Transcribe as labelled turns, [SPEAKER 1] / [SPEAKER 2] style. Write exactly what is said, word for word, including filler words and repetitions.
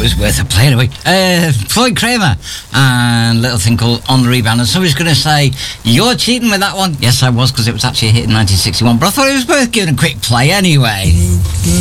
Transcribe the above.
[SPEAKER 1] was worth a play anyway. Uh, Floyd Kramer and Little Thing Called On the Rebound. And somebody's going to say, you're cheating with that one. Yes, I was, because it was actually a hit in nineteen sixty-one, but I thought it was worth giving a quick play anyway.